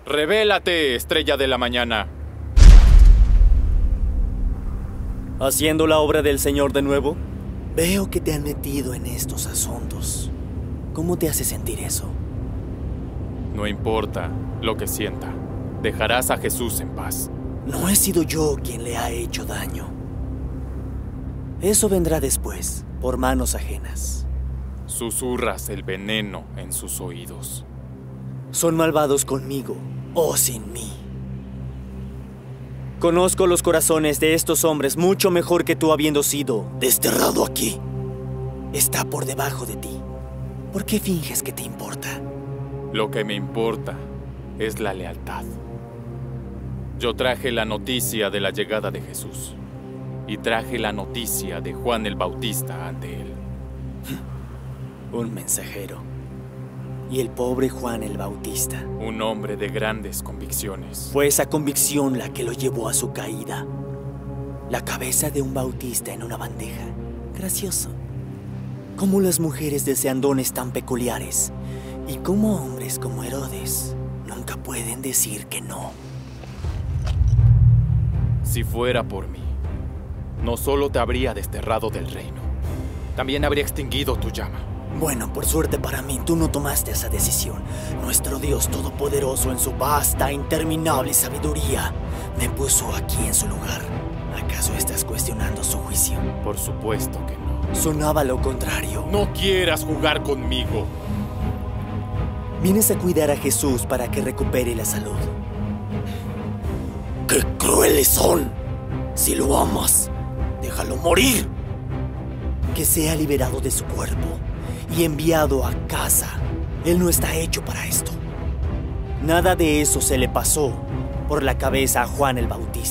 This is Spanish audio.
Revélate, estrella de la mañana. ¿Haciendo la obra del Señor de nuevo? Veo que te han metido en estos asuntos. ¿Cómo te hace sentir eso? No importa lo que sienta. Dejarás a Jesús en paz. No he sido yo quien le ha hecho daño. Eso vendrá después, por manos ajenas. Susurras el veneno en sus oídos. Son malvados conmigo o sin mí. Conozco los corazones de estos hombres mucho mejor que tú, habiendo sido desterrado aquí. Está por debajo de ti. ¿Por qué finges que te importa? Lo que me importa es la lealtad. Yo traje la noticia de la llegada de Jesús y traje la noticia de Juan el Bautista ante él. Un mensajero. Y el pobre Juan el Bautista. Un hombre de grandes convicciones. Fue esa convicción la que lo llevó a su caída. La cabeza de un bautista en una bandeja. Gracioso. Como las mujeres deseandones tan peculiares. Y como hombres como Herodes nunca pueden decir que no. Si fuera por mí, no solo te habría desterrado del reino, también habría extinguido tu llama. Bueno, por suerte para mí, tú no tomaste esa decisión. Nuestro Dios Todopoderoso, en su vasta, interminable sabiduría, me puso aquí en su lugar. ¿Acaso estás cuestionando su juicio? Por supuesto que no. Sonaba lo contrario. No quieras jugar conmigo. Vienes a cuidar a Jesús para que recupere la salud. ¡Qué crueles son! Si lo amas, déjalo morir. Que sea liberado de su cuerpo y enviado a casa. Él no está hecho para esto. Nada de eso se le pasó por la cabeza a Juan el Bautista.